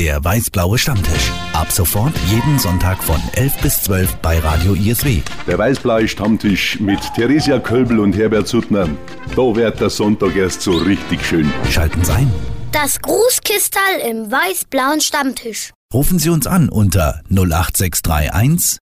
Der weiß-blaue Stammtisch. Ab sofort jeden Sonntag von 11 bis 12 bei Radio ISW. Der weiß-blaue Stammtisch mit Theresia Kölbel und Herbert Suttner. Da wird der Sonntag erst so richtig schön. Schalten Sie ein. Das Grußkistal im weiß-blauen Stammtisch. Rufen Sie uns an unter 08631